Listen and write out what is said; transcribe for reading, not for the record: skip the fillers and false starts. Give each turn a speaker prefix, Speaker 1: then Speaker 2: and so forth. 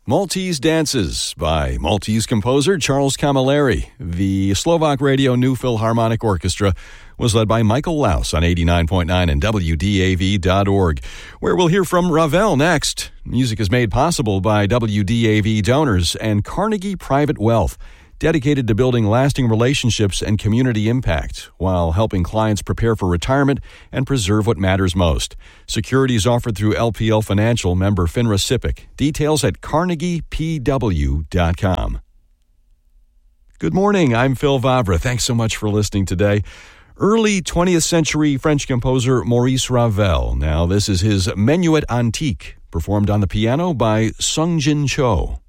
Speaker 1: Maltese Dances by Maltese composer Charles Camilleri. The Slovak Radio New Philharmonic Orchestra was led by Michael Laus on 89.9 and WDAV.org, where we'll hear from Ravel next. Music is made possible by WDAV donors and Carnegie Private Wealth, dedicated to building lasting relationships and community impact while helping clients prepare for retirement and preserve what matters most. Securities offered through LPL Financial, member FINRA SIPC. Details at carnegiepw.com. Good morning, I'm Phil Vavra. Thanks so much for listening today. Early 20th century French composer Maurice Ravel. Now this is his Menuet Antique, performed on the piano by Sung Jin Cho.